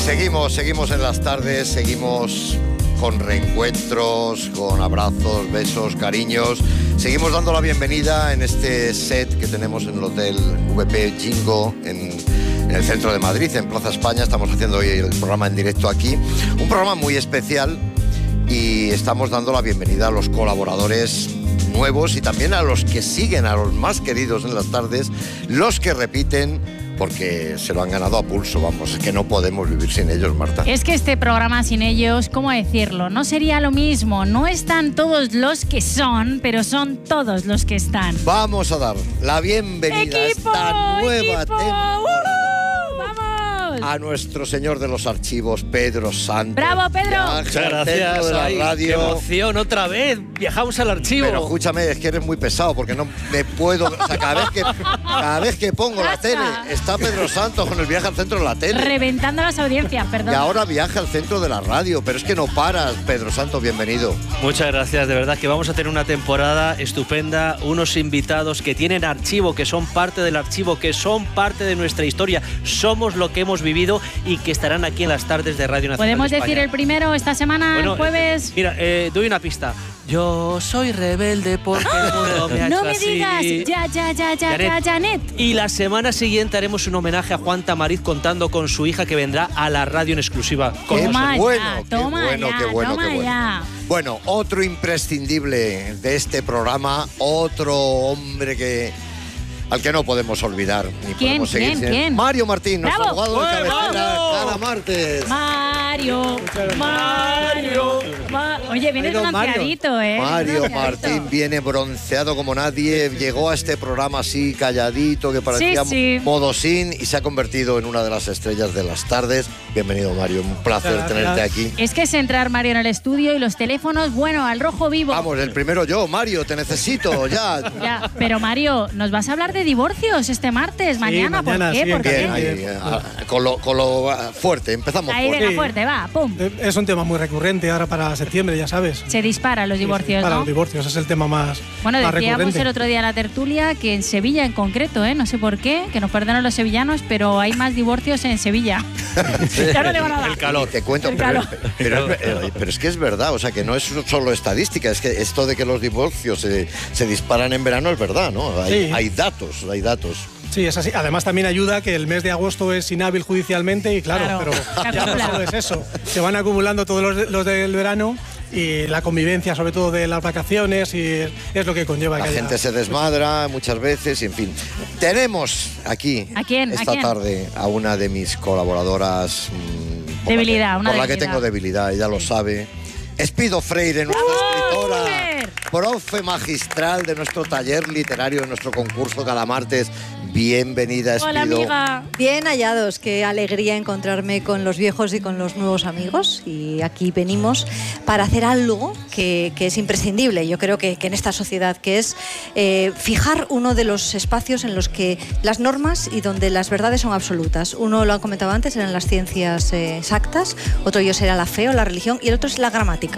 Seguimos en las tardes, seguimos con reencuentros, con abrazos, besos, cariños. Seguimos dando la bienvenida en este set que tenemos en el Hotel VP Jingo en el centro de Madrid, en Plaza España. Estamos haciendo hoy el programa en directo aquí. Un programa muy especial y estamos dando la bienvenida a los colaboradores nuevos y también a los que siguen, a los más queridos en las tardes, los que repiten, porque se lo han ganado a pulso, vamos, es que no podemos vivir sin ellos, Marta. Es que este programa sin ellos, ¿cómo decirlo? No sería lo mismo, no están todos los que son, pero son todos los que están. Vamos a dar la bienvenida a esta nueva temporada a nuestro señor de los archivos, Pedro Santos. ¡Bravo, Pedro! Muchas gracias. De la radio. ¡Qué emoción! Otra vez, viajamos al archivo. Pero escúchame, es que eres muy pesado, porque no me puedo... O sea, cada vez que pongo la tele, está Pedro Santos con el viaje al centro de la tele. Reventando las audiencias, perdón. Y ahora viaja al centro de la radio, pero es que no paras, Pedro Santos, bienvenido. Muchas gracias, de verdad que vamos a tener una temporada estupenda, unos invitados que tienen archivo, que son parte del archivo, que son parte de nuestra historia, somos lo que hemos vivido y que estarán aquí en las tardes de Radio Nacional. ¿Podemos de España. decir el primero esta semana, el jueves? Mira, doy una pista. Yo soy rebelde porque el mundo me ha hecho No me así. digas, ya, Janet. Y la semana siguiente haremos un homenaje a Juan Tamariz contando con su hija que vendrá a la radio en exclusiva. Toma Qué bueno. ya. Bueno, otro imprescindible de este programa, otro hombre al que no podemos olvidar. Ni ¿Quién? podemos seguir sin él. ¿Quién? Mario Martín, nuestro ¡Bravo! abogado de cabecera ¡Bravo! cada martes. Mario. Oye, vienes bronceadito, ¿eh? Mario Martín viene bronceado como nadie. Llegó a este programa así, calladito, que parecía Sí. modosín, y se ha convertido en una de las estrellas de las tardes. Bienvenido, Mario. Un placer tenerte aquí. Es que es entrar, Mario, en el estudio y los teléfonos, bueno, al rojo vivo. Vamos, el primero yo, Mario, te necesito, ya. Ya, pero Mario, nos vas a hablar de divorcios este martes, mañana. mañana, ¿Por qué? sí, ¿Por qué? Bien, con lo fuerte, empezamos Ahí fuerte. venga fuerte, va, pum. Es un tema muy recurrente ahora para septiembre, ya sabes. Se disparan los divorcios, Para ¿no? los divorcios, es el tema más Bueno, más decíamos recurrente. el otro día en la tertulia que en Sevilla en concreto, no sé por qué, que nos perdonan los sevillanos, pero hay más divorcios en Sevilla. Ya no digo nada. El calor. Te cuento, El calor. pero es que es verdad, o sea, que no es solo estadística, es que esto de que los divorcios se disparan en verano es verdad, ¿no? Hay datos. Sí, es así. Además también ayuda que el mes de agosto es inhábil judicialmente y claro, pero se ya no acumula. solo es eso. Se van acumulando todos los del verano y la convivencia, sobre todo de las vacaciones, y es lo que conlleva La que haya- gente se desmadra muchas veces y en fin. Tenemos aquí ¿A quién? ¿A esta quién? tarde a una de mis colaboradoras Debilidad, una por la que debilidad. tengo debilidad, ella lo sabe. Espido Freire, nuestra escritora, ¡Súper! profe magistral de nuestro taller literario, de nuestro concurso cada martes. Bienvenida, Espido. Hola, amiga. Bien hallados, qué alegría encontrarme con los viejos y con los nuevos amigos, y aquí venimos para hacer algo que es imprescindible, yo creo que en esta sociedad, que es fijar uno de los espacios en los que las normas y donde las verdades son absolutas. Uno, lo han comentado antes, eran las ciencias exactas, otro era la fe o la religión, y el otro es la gramática.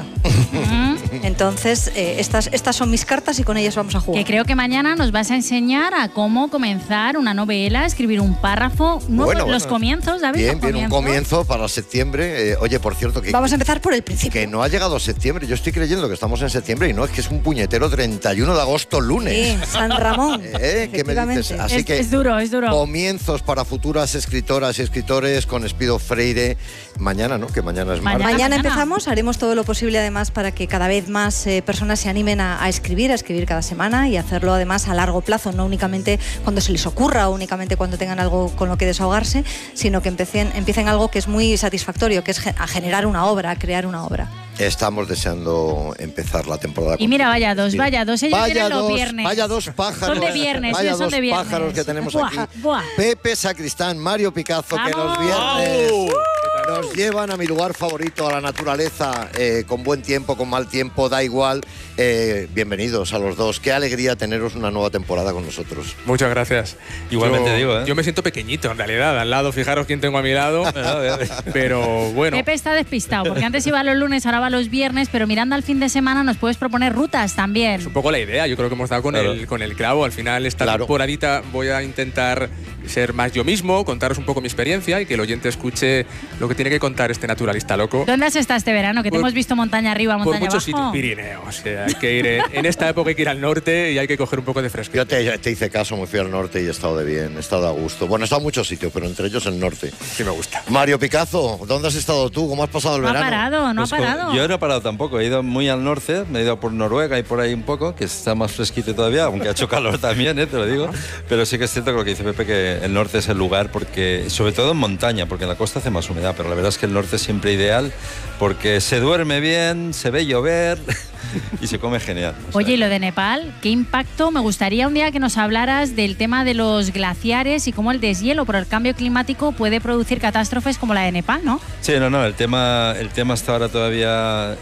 Entonces, estas son mis cartas y con ellas vamos a jugar. Que creo que mañana nos vas a enseñar a cómo comenzar una novela, escribir un párrafo. Los comienzos, David. Bien, un comienzo para septiembre. Oye, por cierto, que Vamos a empezar por el principio. que no ha llegado septiembre. Yo estoy creyendo que estamos en septiembre y no, es que es un puñetero 31 de agosto, lunes. Sí, San Ramón. ¿Qué me dices? Efectivamente. Así que Es duro, es duro. comienzos para futuras escritoras y escritores con Espido Freire. Mañana, ¿no? Que mañana es martes. Mañana empezamos, haremos todo lo posible además para que cada vez más personas se animen a escribir cada semana, y hacerlo además a largo plazo, no únicamente cuando se les ocurra o únicamente cuando tengan algo con lo que desahogarse, sino que empiecen algo que es muy satisfactorio, que es a generar una obra, a crear una obra. Estamos deseando empezar la temporada. Y mira, vaya dos. Ellos Vaya vienen los dos, viernes. vaya dos pájaros. Son de viernes, vaya ellos son dos de viernes. pájaros que tenemos Buah, aquí. buah. Pepe Sacristán, Mario Picazo, que los ¡Vamos! viernes nos llevan a mi lugar favorito, a la naturaleza, con buen tiempo, con mal tiempo, da igual. Bienvenidos a los dos. Qué alegría teneros una nueva temporada con nosotros. Muchas gracias. Igualmente digo, ¿eh? Yo me siento pequeñito, en realidad. Al lado, fijaros quién tengo a mi lado. Pero bueno. Pepe está despistado, porque antes iba los lunes, ahora va los viernes, pero mirando al fin de semana nos puedes proponer rutas también. Es un poco la idea. Yo creo que hemos dado con el clavo. Al final, esta temporadita voy a intentar ser más yo mismo, contaros un poco mi experiencia y que el oyente escuche lo que me tiene que contar este naturalista loco. ¿Dónde has estado este verano? Que te hemos visto montaña arriba, montaña Por muchos abajo. sitios, Pirineos. Hay que ir en esta época hay que ir al norte y hay que coger un poco de fresco. Yo te hice caso, me fui al norte y he estado de bien, he estado a gusto. Bueno, he estado en muchos sitios, pero entre ellos el norte. Sí me gusta. Mario Picazo, ¿dónde has estado tú? ¿Cómo has pasado el No ha verano? parado, no Pues ha parado. Yo no he parado tampoco, he ido muy al norte, me he ido por Noruega y por ahí un poco, que está más fresquito todavía, aunque ha hecho calor también, te lo digo. Pero sí que es cierto que lo que dice Pepe, que el norte es el lugar, porque sobre todo en montaña, porque en la costa hace más humedad, pero la verdad es que el norte es siempre ideal, porque se duerme bien, se ve llover y se come genial. Oye, y lo de Nepal, ¿qué impacto? Me gustaría un día que nos hablaras del tema de los glaciares y cómo el deshielo por el cambio climático puede producir catástrofes como la de Nepal, ¿no? Sí, no, el tema está ahora todavía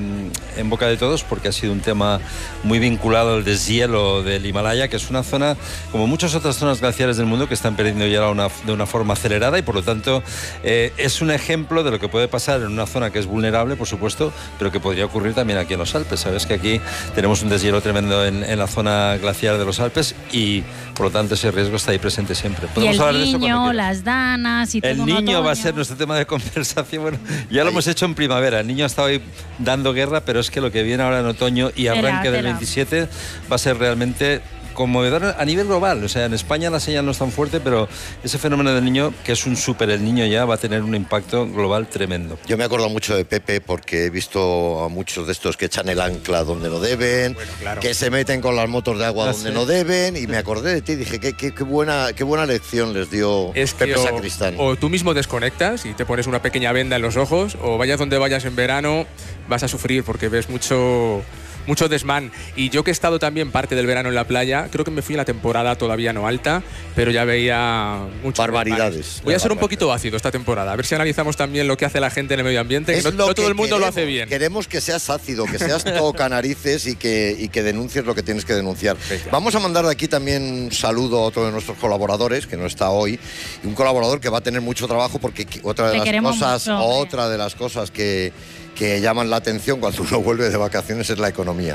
en boca de todos, porque ha sido un tema muy vinculado al deshielo del Himalaya, que es una zona, como muchas otras zonas glaciares del mundo, que están perdiendo hielo de una forma acelerada, y por lo tanto es un ejemplo de lo que puede pasar en una zona que es vulnerable, por supuesto, pero que podría ocurrir también aquí en los Alpes. Sabes que aquí tenemos un deshielo tremendo en la zona glaciar de los Alpes y por lo tanto ese riesgo está ahí presente siempre. Y el hablar de eso niño, cuando las danas y todo el un niño otoño. va a ser nuestro tema de conversación. Bueno, ya lo hemos hecho en primavera. El niño ha estado ahí dando guerra, pero es que lo que viene ahora en otoño y arranque del 27 va a ser realmente conmovedor a nivel global. O sea, en España la señal no es tan fuerte, pero ese fenómeno del niño, que es un súper el niño ya, va a tener un impacto global tremendo. Yo me acuerdo mucho de Pepe porque he visto a muchos de estos que echan el ancla donde no deben, Bueno, claro. que se meten con las motos de agua donde sí. no deben, y me acordé de ti, dije, qué buena lección les dio Es que Pepe Sacristán. o tú mismo desconectas y te pones una pequeña venda en los ojos, o vayas donde vayas en verano, vas a sufrir porque ves mucho desmán. Y yo que he estado también parte del verano en la playa, creo que me fui en la temporada todavía no alta, pero ya veía muchos Barbaridades. desmanes. Voy a ser un poquito ácido esta temporada, a ver si analizamos también lo que hace la gente en el medio ambiente, que Es no lo todo el mundo lo queremos. hace bien. Queremos que seas ácido, que seas tocanarices y que denuncies lo que tienes que denunciar. Venga. Vamos a mandar de aquí también un saludo a otro de nuestros colaboradores, que no está hoy, y un colaborador que va a tener mucho trabajo porque otra de Le las queremos cosas, mucho, hombre. otra de las cosas que llaman la atención cuando uno vuelve de vacaciones es la economía.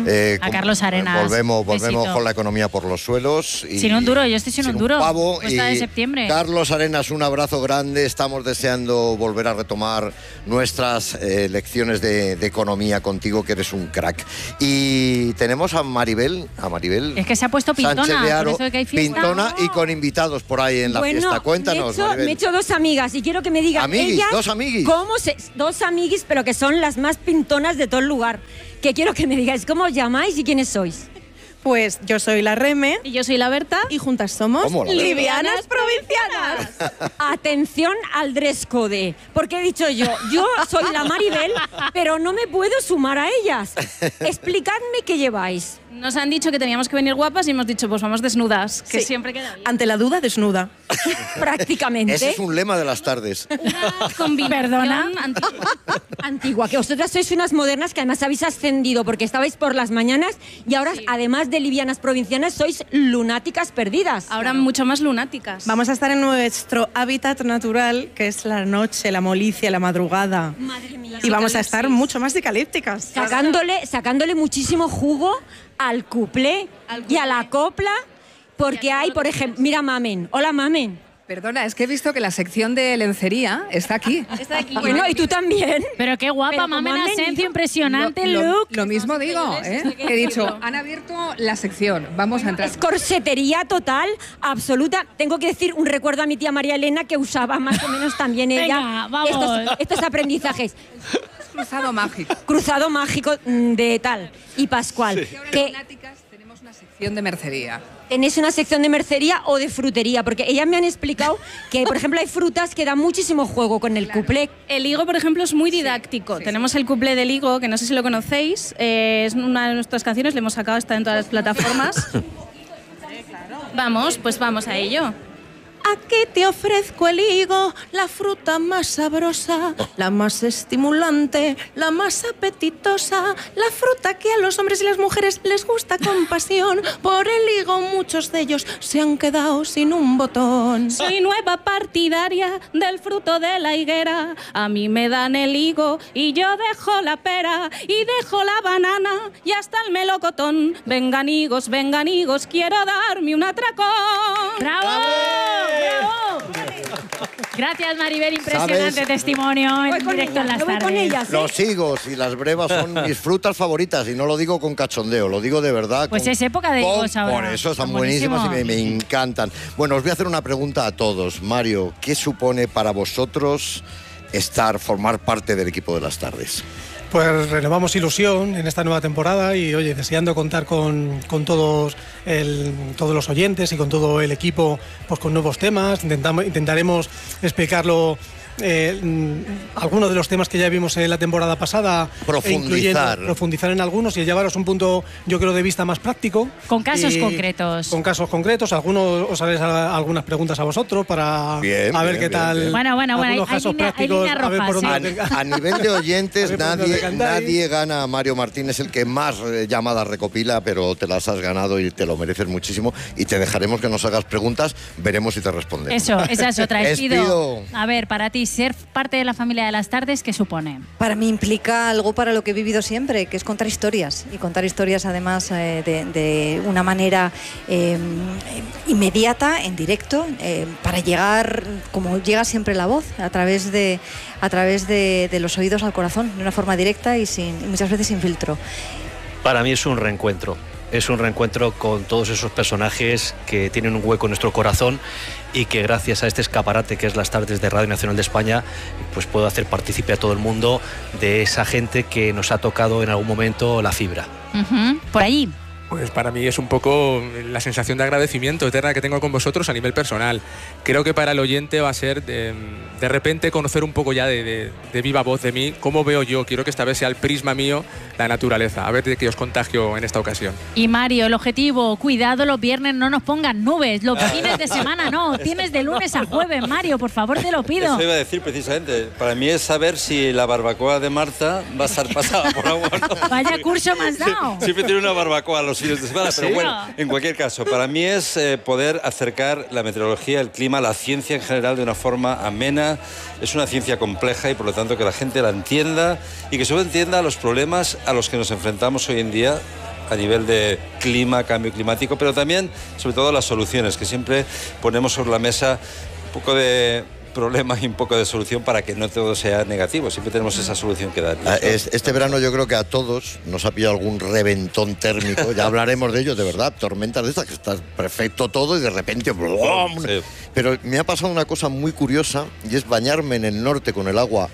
A Carlos Arenas, Volvemos besito. con la economía por los suelos. Y, Sin un duro, yo estoy sin un duro. pavo. Cuesta de Y septiembre. Carlos Arenas, un abrazo grande. Estamos deseando volver a retomar nuestras lecciones de economía contigo, que eres un crack. Y tenemos a Maribel. Es que se ha puesto pintona, Sánchez de por Haro, eso de que hay fiesta. pintona y con invitados por ahí en la fiesta. Cuéntanos, Maribel. me he hecho dos amigas y quiero que me digan Amiguis, ellas dos amiguis. dos amiguis, pero que son las más pintonas de todo el lugar. Que quiero que me digáis cómo os llamáis y quiénes sois. Pues yo soy la Reme Y yo soy la Berta. y juntas somos ¿Cómo, la Berta? Livianas Provincianas. Atención al dress code, porque he dicho yo soy la Maribel, pero no me puedo sumar a ellas. Explicadme qué lleváis. Nos han dicho que teníamos que venir guapas y hemos dicho, pues vamos desnudas, que Sí. siempre queda bien. Ante la duda, desnuda. Prácticamente. Ese es un lema de las tardes. Una combinación Perdona. antigua. Antigua, que vosotras sois unas modernas que además habéis ascendido porque estabais por las mañanas y ahora, además de livianas provincianas, sois lunáticas perdidas. Ahora mucho más lunáticas. Vamos a estar en nuestro hábitat natural, que es la noche, la molicie, la madrugada. Madre mía. Y vamos a estar mucho más decalípticas. Sacándole muchísimo jugo al cuplé y a la copla, porque hay, por ejemplo, mira Mamen. Hola Mamen. Perdona, es que he visto que la sección de lencería está aquí. Está aquí. Bueno, y tú también. Pero qué guapa, Pero Mamen como han Asencio, venido. impresionante Lo- look. Lo mismo digo, ¿eh? He dicho, han abierto la sección, vamos a entrar. Es corsetería total, absoluta. Tengo que decir un recuerdo a mi tía María Elena que usaba más o menos también ella Venga, vamos. estos aprendizajes. Cruzado mágico. Cruzado mágico de tal y Pascual. Y ahora en Que Lunáticas tenemos una sección de mercería. tenéis una sección de mercería o de frutería, porque ellas me han explicado que, por ejemplo, hay frutas que dan muchísimo juego con el cuplé. El higo, por ejemplo, es muy didáctico. sí, Tenemos el cuplé del higo, que no sé si lo conocéis. Es una de nuestras canciones, le hemos sacado, está en todas las plataformas. Vamos, pues vamos a ello. Aquí te ofrezco el higo, la fruta más sabrosa, la más estimulante, la más apetitosa, la fruta que a los hombres y las mujeres les gusta con pasión. Por el higo muchos de ellos se han quedado sin un botón. Soy nueva partidaria del fruto de la higuera. A mí me dan el higo y yo dejo la pera y dejo la banana y hasta el melocotón. Vengan higos, quiero darme un atracón. ¡Bravo! ¡Bravo! Gracias, Maribel, impresionante ¿Sabes? testimonio en directo en las tardes. con ellas, ¿eh? Los higos y las brevas son mis frutas favoritas y no lo digo con cachondeo, lo digo de verdad. Pues es época de higos ahora. Por eso están Son buenísimas y buenísimos. me encantan. Bueno, os voy a hacer una pregunta a todos. Mario, ¿qué supone para vosotros formar parte del equipo de las tardes? Pues renovamos ilusión en esta nueva temporada y, oye, deseando contar con todos los oyentes y con todo el equipo, pues con nuevos temas. Intentaremos explicarlo, algunos de los temas que ya vimos en la temporada pasada. Profundizar en algunos y llevaros un punto, yo creo, de vista más práctico. Con casos concretos. Con casos concretos. Algunos os haré algunas preguntas a vosotros para ver qué tal. Bien. Bueno, algunos casos prácticos, hay líneas a ver por rojas, dónde A nivel de oyentes, A ver por dónde nadie gana a Mario Martínez, el que más llamadas recopila, pero te las has ganado y te lo mereces muchísimo. Y te dejaremos que nos hagas preguntas, veremos si te respondemos. Eso, esa es otra. Espido. Espido. A ver, para ti, ser parte de la familia de las tardes, ¿qué supone? Para mí implica algo para lo que he vivido siempre, que es contar historias. Y contar historias, además, de una manera inmediata, en directo, para llegar, como llega siempre la voz, a través de los oídos al corazón, de una forma directa y muchas veces sin filtro. Para mí es un reencuentro. Es un reencuentro con todos esos personajes que tienen un hueco en nuestro corazón y que gracias a este escaparate que es las tardes de Radio Nacional de España, pues puedo hacer partícipe a todo el mundo de esa gente que nos ha tocado en algún momento la fibra. Por ahí. Pues para mí es un poco la sensación de agradecimiento eterna que tengo con vosotros a nivel personal. Creo que para el oyente va a ser de repente conocer un poco ya de viva voz de mí, cómo veo yo. Quiero que esta vez sea el prisma mío, la naturaleza. A ver de qué os contagio en esta ocasión. Y Mario, el objetivo, cuidado, los viernes no nos pongan nubes, los fines de semana no, tienes de lunes a jueves, Mario, por favor, te lo pido. Eso iba a decir precisamente. Para mí es saber si la barbacoa de Marta va a estar pasada por agua o no. Vaya curso me has dado. Siempre tiene una barbacoa los fines de semana, pero Sí. bueno, en cualquier caso, para mí es poder acercar la meteorología, el clima, la ciencia en general de una forma amena. Es una ciencia compleja y por lo tanto que la gente la entienda y que sobre todo entienda los problemas a los que nos enfrentamos hoy en día a nivel de clima, cambio climático, pero también, sobre todo, las soluciones, que siempre ponemos sobre la mesa un poco de problema y un poco de solución para que no todo sea negativo. Siempre tenemos esa solución que dar. Este verano yo creo que a todos nos ha pillado algún reventón térmico, ya hablaremos de ello, de verdad, tormentas de estas, que está perfecto todo y de repente... ¡blum! Sí. Pero me ha pasado una cosa muy curiosa y es bañarme en el norte con el agua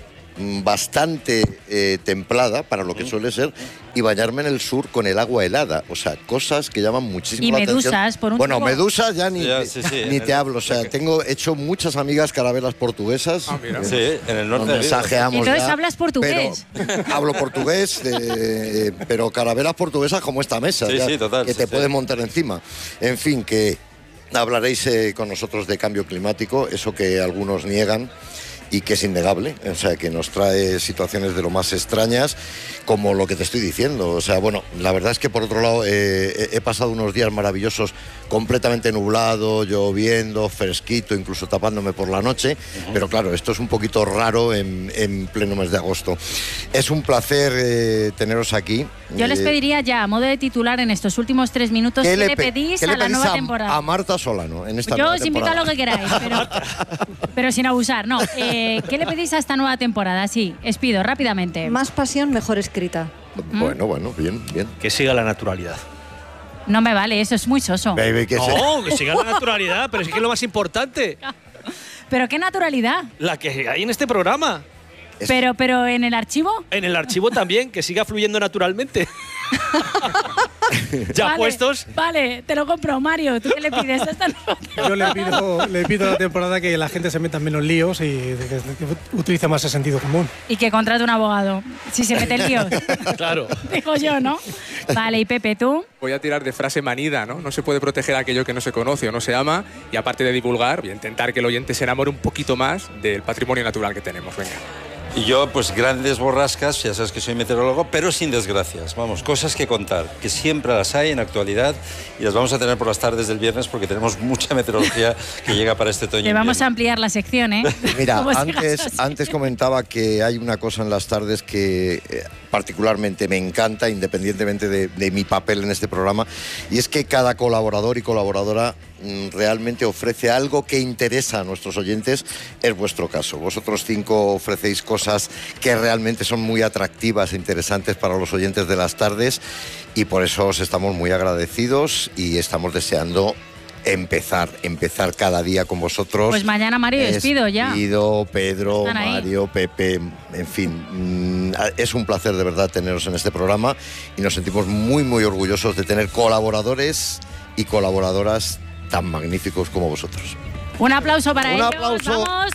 bastante templada para lo que suele ser y bañarme en el sur con el agua helada, o sea, cosas que llaman muchísimo Y la atención. medusas, por un Bueno, tubo. medusas ya ni sí, te hablo, o sea, tengo hecho muchas amigas carabelas portuguesas. Sí, en el norte. Nos mensajeamos Entonces ya, hablas portugués. pero hablo portugués, pero carabelas portuguesas como esta mesa, Sí, ya, sí, total, que sí, te sí. pueden montar encima. En fin, que hablaréis con nosotros de cambio climático, eso que algunos niegan y que es innegable, o sea, que nos trae situaciones de lo más extrañas, como lo que te estoy diciendo. O sea, bueno, la verdad es que por otro lado he pasado unos días maravillosos, completamente nublado, lloviendo, fresquito, incluso tapándome por la noche, pero claro, esto es un poquito raro en pleno mes de agosto. Es un placer teneros aquí. Yo les pediría ya, a modo de titular en estos últimos 3 minutos, ¿qué le pedís a la nueva temporada? A Marta Solano, en esta Yo nueva os invito a temporada. lo que queráis, pero sin abusar, no. ¿Qué le pedís a esta nueva temporada? Sí, Espido, rápidamente. Más pasión, mejor escrita. Bueno, bien. Que siga la naturalidad. No me vale, eso es muy soso. Baby, que No, que siga la naturalidad, pero es que es lo más importante. Pero qué naturalidad. La que hay en este programa. Pero en el archivo. En el archivo también, que siga fluyendo naturalmente. Ya Vale, puestos. Vale, te lo compro, Mario. ¿Tú qué le pides a esta nueva Yo le pido a la temporada que la gente se meta en menos líos y que utilice más el sentido común. Y que contrate un abogado, si se mete en líos. Claro. Digo yo, ¿no? Vale, y Pepe, ¿tú? Voy a tirar de frase manida, ¿no? No se puede proteger aquello que no se conoce o no se ama y aparte de divulgar, voy a intentar que el oyente se enamore un poquito más del patrimonio natural que tenemos. Venga. Y yo, pues grandes borrascas, ya sabes que soy meteorólogo, pero sin desgracias. Vamos, cosas que contar, que siempre las hay en actualidad y las vamos a tener por las tardes del viernes porque tenemos mucha meteorología que llega para este otoño. Le vamos a ampliar la sección, ¿eh? Mira, Como sigas así. antes comentaba que hay una cosa en las tardes que particularmente me encanta, independientemente de mi papel en este programa, y es que cada colaborador y colaboradora realmente ofrece algo que interesa a nuestros oyentes, es vuestro caso. Vosotros 5 ofrecéis cosas que realmente son muy atractivas e interesantes para los oyentes de las tardes, y por eso os estamos muy agradecidos y estamos deseando empezar cada día con vosotros. Pues mañana, Mario, despido ya. Despido, Pedro, Mario, Pepe, en fin, es un placer de verdad teneros en este programa y nos sentimos muy, muy orgullosos de tener colaboradores y colaboradoras tan magníficos como vosotros. Un aplauso para ellos. Un aplauso. ¡Vamos!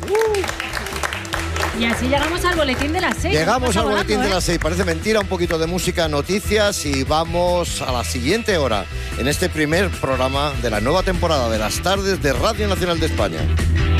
Y así llegamos al boletín de las 6. Llegamos al boletín de las 6. Parece mentira, un poquito de música, noticias y vamos a la siguiente hora en este primer programa de la nueva temporada de las tardes de Radio Nacional de España.